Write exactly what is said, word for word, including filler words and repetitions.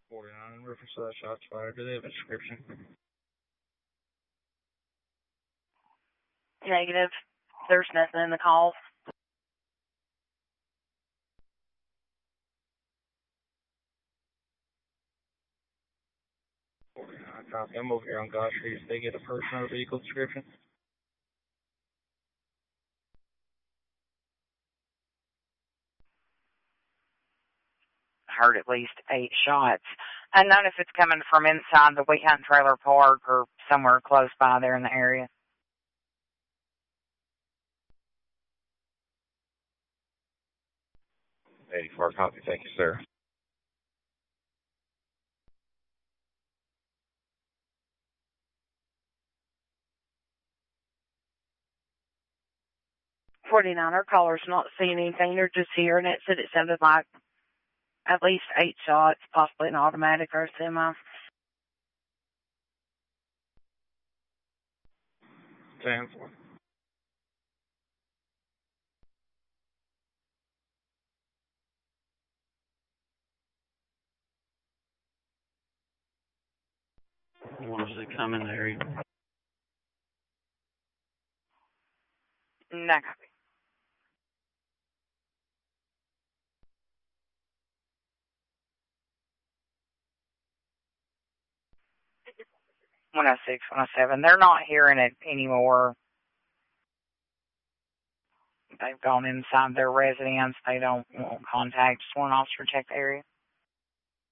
forty-nine in reference to that shots fired. Do they have a description? Negative. There's nothing in the call. forty-nine, copy. I'm over here on God Street. Did they get a person or a vehicle description? Heard at least eight shots. Unknown if it's coming from inside the Wheat Hunt Trailer Park or somewhere close by there in the area. eighty-four, copy. Thank you, sir. forty-niner caller's not seeing anything. They're just hearing it. Said it sounded like at least eight shots, possibly an automatic or a semi. ten four. Once they come in the area. No copy. one oh six, one oh seven. They're not hearing it anymore. They've gone inside their residence. They don't want contact. Just want an officer to check the area.